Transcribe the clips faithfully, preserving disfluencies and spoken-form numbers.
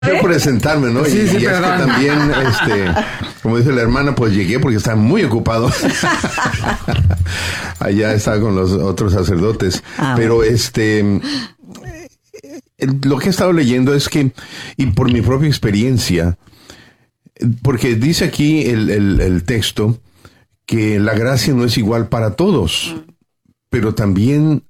Quiero presentarme, ¿no? Sí, y sí, y es que también, este, como dice la hermana, pues llegué porque estaba muy ocupado. Allá estaba con los otros sacerdotes. Ah, Pero bueno. este, lo que he estado leyendo es que, y por mi propia experiencia, porque dice aquí el, el, el texto que la gracia no es igual para todos, pero también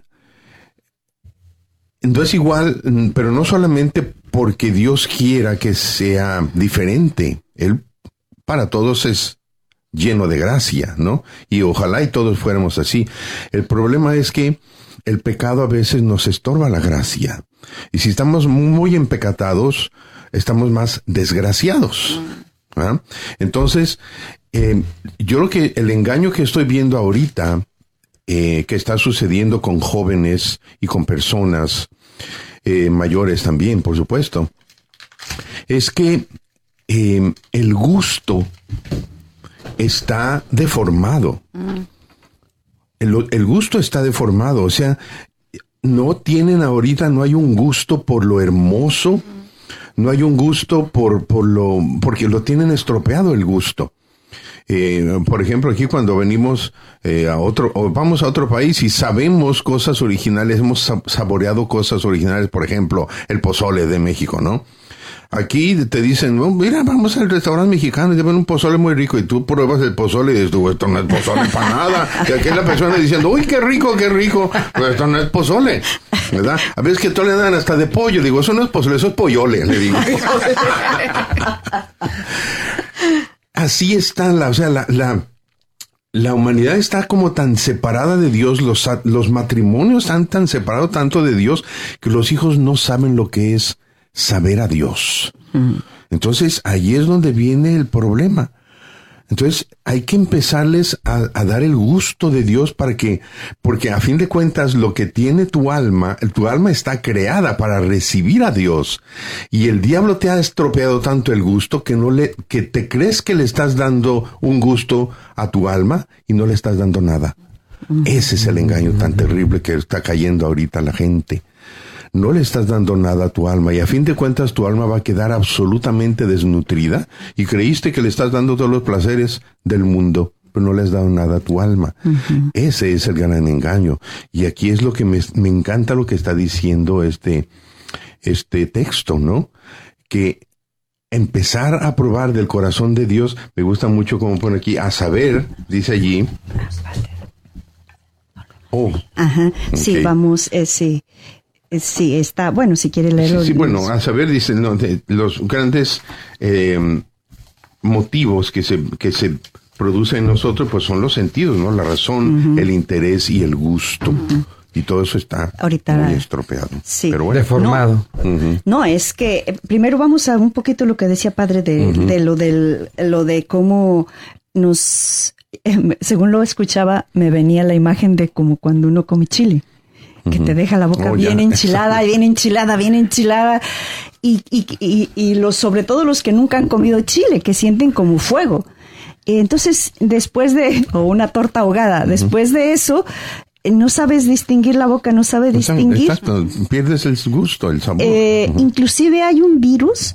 no es igual, pero no solamente porque Dios quiera que sea diferente. Él para todos es lleno de gracia, ¿no? Y ojalá y todos fuéramos así. El problema es que el pecado a veces nos estorba la gracia. Y si estamos muy empecatados, estamos más desgraciados. ¿Ah? Entonces, eh, yo lo que, el engaño que estoy viendo ahorita, eh, que está sucediendo con jóvenes y con personas eh, mayores también, por supuesto, es que eh, el gusto está deformado. Mm. El, el gusto está deformado, o sea, no tienen ahorita, no hay un gusto por lo hermoso, mm. no hay un gusto por, por lo, porque lo tienen estropeado el gusto. Eh, por ejemplo, aquí cuando venimos eh, a otro, o vamos a otro país y sabemos cosas originales, hemos saboreado cosas originales, por ejemplo, el pozole de México, ¿no? Aquí te dicen, oh, mira, vamos al restaurante mexicano y te ven un pozole muy rico y tú pruebas el pozole y dices, tú, esto no es pozole para nada. Y aquí la persona diciendo, uy, qué rico, qué rico, pero esto no es pozole, ¿verdad? A veces que todo le dan hasta de pollo, digo, eso no es pozole, eso es pollole, le digo. Así está la, o sea, la, la, la humanidad está como tan separada de Dios, los, los matrimonios están tan separados tanto de Dios que los hijos no saben lo que es saber a Dios. Mm. Entonces, ahí es donde viene el problema. Entonces, hay que empezarles a, a dar el gusto de Dios para que, porque a fin de cuentas, lo que tiene tu alma, tu alma está creada para recibir a Dios. Y el diablo te ha estropeado tanto el gusto que no le, que te crees que le estás dando un gusto a tu alma y no le estás dando nada. Mm. Ese es el engaño tan terrible que está cayendo ahorita la gente. No le estás dando nada a tu alma y a fin de cuentas tu alma va a quedar absolutamente desnutrida y creíste que le estás dando todos los placeres del mundo, pero no le has dado nada a tu alma. Uh-huh. Ese es el gran engaño. Y aquí es lo que me, me encanta lo que está diciendo este, este texto, ¿no? Que empezar a probar del corazón de Dios, me gusta mucho como pone aquí, a saber, dice allí. Oh. Ajá, okay. Sí, vamos, eh, sí. Sí, está, bueno, si quiere leerlo. Sí, sí, bueno, a saber, dice, no, de, los grandes eh, motivos que se, que se producen en nosotros, pues son los sentidos, ¿no? La razón, uh-huh. el interés y el gusto. Uh-huh. Y todo eso está ahorita muy estropeado. Sí. Pero bueno. Deformado. No, uh-huh. no, es que primero vamos a un poquito lo que decía padre de, uh-huh. de lo del, lo de cómo nos, eh, según lo escuchaba, me venía la imagen de como cuando uno come chile. Que te deja la boca oh, bien ya. enchilada, bien enchilada, bien enchilada. Y, y, y, y los, sobre todo los que nunca han comido chile, que sienten como fuego. Entonces, después de, o una torta ahogada, uh-huh. después de eso, no sabes distinguir la boca, no sabes distinguir. Exacto, pierdes el gusto, el sabor. Eh, uh-huh. Inclusive hay un virus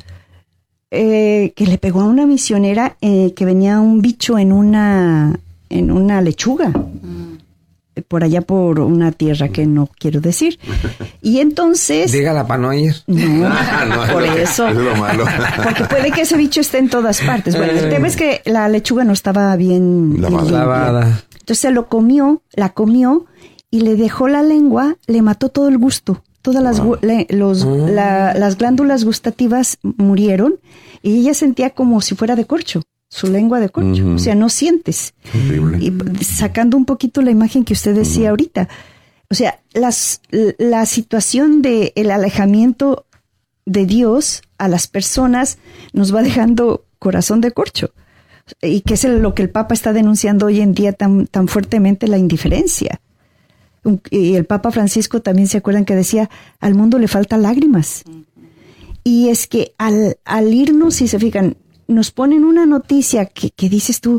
eh, que le pegó a una misionera eh, que venía un bicho en una, en una lechuga. Uh-huh. Por allá por una tierra que no quiero decir. Y entonces... Dígala para no ir. No, no por eso. Es lo malo. Porque puede que ese bicho esté en todas partes. Bueno, el tema es que la lechuga no estaba bien lavada. Entonces se lo comió, la comió y le dejó la lengua, le mató todo el gusto. Todas las, wow. le, los, oh. la, las glándulas gustativas murieron y ella sentía como si fuera de corcho. Su lengua de corcho, uh-huh. o sea, no sientes. Horrible. Y sacando un poquito la imagen que usted decía uh-huh. ahorita, o sea, las, la situación de el alejamiento de Dios a las personas nos va dejando corazón de corcho. Y que es lo que el Papa está denunciando hoy en día tan, tan fuertemente, la indiferencia. Y el Papa Francisco también se acuerdan que decía, al mundo le faltan lágrimas. Uh-huh. Y es que al, al irnos, si se fijan, nos ponen una noticia que, que dices tú,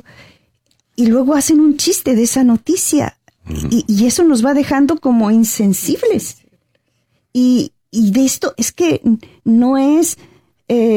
y luego hacen un chiste de esa noticia, uh-huh. y, y eso nos va dejando como insensibles. Y, y de esto es que no es eh,